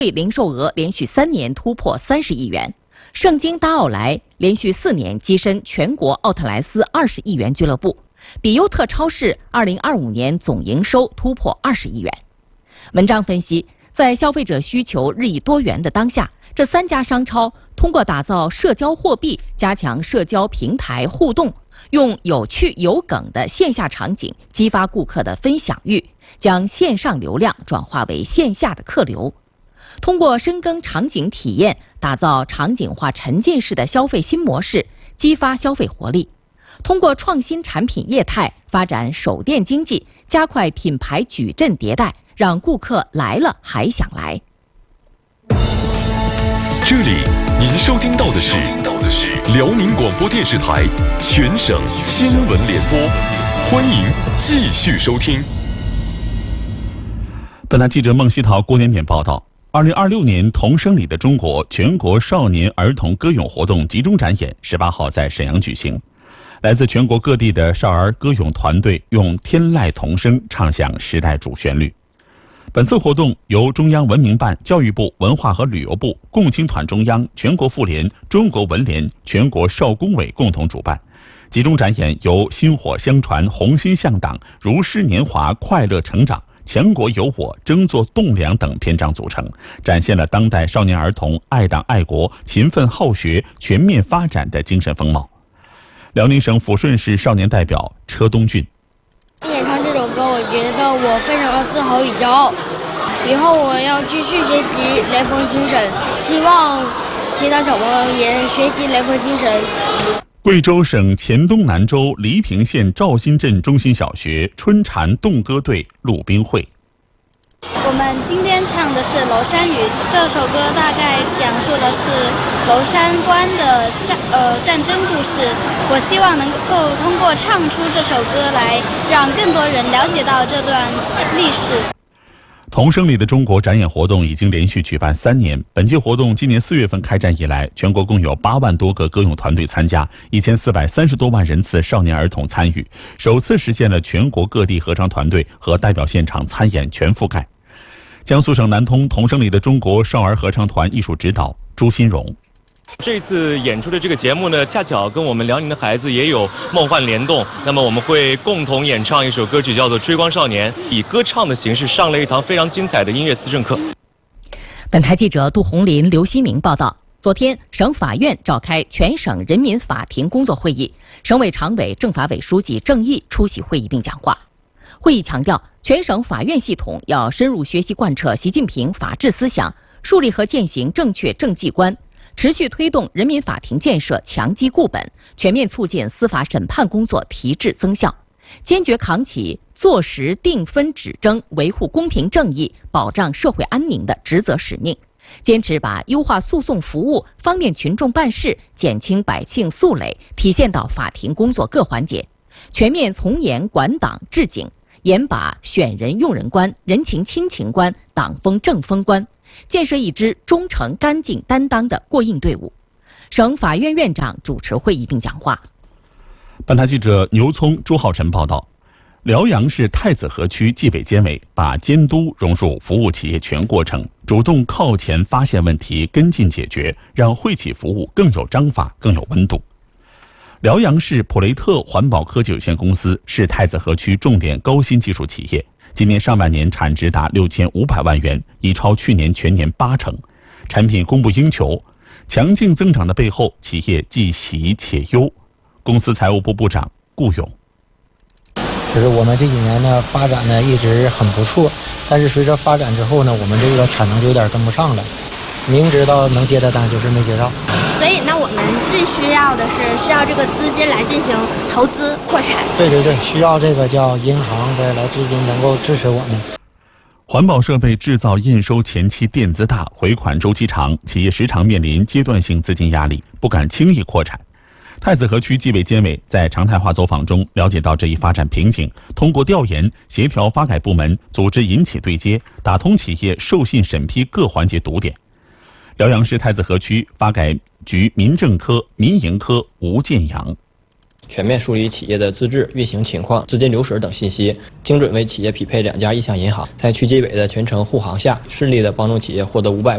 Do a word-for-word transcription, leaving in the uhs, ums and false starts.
零售额连续三年突破三十亿元。圣经大奥莱连续四年跻身全国奥特莱斯二十亿元俱乐部。比优特超市二零二五年总营收突破二十亿元。文章分析，在消费者需求日益多元的当下，这三家商超通过打造社交货币，加强社交平台互动，用有趣有梗的线下场景激发顾客的分享欲，将线上流量转化为线下的客流。通过深耕场景体验，打造场景化沉浸式的消费新模式，激发消费活力。通过创新产品业态，发展手电经济，加快品牌矩阵迭代，让顾客来了还想来。 这里您收听到的是辽宁广播电视台全省新闻联播，欢迎继续收听。 本台记者孟希桃、郭连冕报道。二零二六年童声里的中国全国少年儿童歌咏活动集中展演十八号在沈阳举行。来自全国各地的少儿歌咏团队用天籁童声唱响时代主旋律。本次活动由中央文明办、教育部、文化和旅游部、共青团中央、全国妇联、中国文联、全国少工委共同主办。集中展演由薪火相传、红心向党、如诗年华、快乐成长、强国有我、争做栋梁等篇章组成，展现了当代少年儿童爱党爱国、勤奋好学、全面发展的精神风貌。辽宁省抚顺市少年代表车东俊： 演唱这首歌，我觉得我非常的自豪与骄傲。以后我要继续学习雷锋精神，希望其他小朋友也学习雷锋精神。 贵州省黔东南州黎平县赵新镇中心小学春蝉动歌队陆冰慧。 我们今天唱的是《娄山语》，这首歌大概讲述的是娄山关的战呃战争故事。我希望能够通过唱出这首歌来，让更多人了解到这段历史。 童声里的中国展演活动已经连续举办三年。本届活动今年四月份开展以来，全国共有八万多个歌咏团队参加，一千四百三十多万人次少年儿童参与，首次实现了全国各地合唱团队和代表现场参演全覆盖。江苏省南通童声里的中国少儿合唱团艺术指导朱新荣。 这次演出的这个节目呢，恰巧跟我们辽宁的孩子也有梦幻联动。那么我们会共同演唱一首歌曲，叫做《追光少年》，以歌唱的形式上了一堂非常精彩的音乐思政课。 本台记者杜红林、刘希明报道。昨天，省法院召开全省人民法庭工作会议，省委常委、政法委书记郑毅出席会议并讲话。会议强调，全省法院系统要深入学习贯彻习近平法治思想，树立和践行正确政绩观，持续推动人民法庭建设强基固本，全面促进司法审判工作提质增效，坚决扛起坐实定分指征、维护公平正义、保障社会安宁的职责使命，坚持把优化诉讼服务、方便群众办事、减轻百姓诉累体现到法庭工作各环节，全面从严管党治警，严把选人用人观、人情亲情观、党风政风观，建设一支忠诚干净担当的过硬队伍。省法院院长主持会议并讲话。 本台记者牛聪、朱浩晨报道。辽阳市太子河区纪委监委把监督融入服务企业全过程，主动靠前发现问题、跟进解决，让惠企服务更有章法、更有温度。辽阳市普雷特环保科技有限公司是太子河区重点高新技术企业，今年上半年产值达六千五百万元，已超去年全年八成，产品供不应求。强劲增长的背后，企业既喜且忧。公司财务部部长顾勇。 就是我们这几年呢发展呢一直很不错，但是随着发展之后呢，我们这个产能就有点跟不上了。明知道能接的单就是没接到， 所以那我们最需要的是需要这个资金来进行投资扩产。 对对对，需要这个叫银行的来资金能够支持我们。 环保设备制造验收前期垫资大，回款周期长，企业时常面临阶段性资金压力，不敢轻易扩产。太子河区纪委监委在常态化走访中了解到这一发展瓶颈，通过调研、协调发改部门，组织引企对接，打通企业授信审批各环节堵点。辽阳市太子河区发改局民政科、民营科吴建阳。 全面梳理企业的资质、运行情况、资金流水等信息，精准为企业匹配两家意向银行，在区纪委的全程护航下，顺利的帮助企业获得五百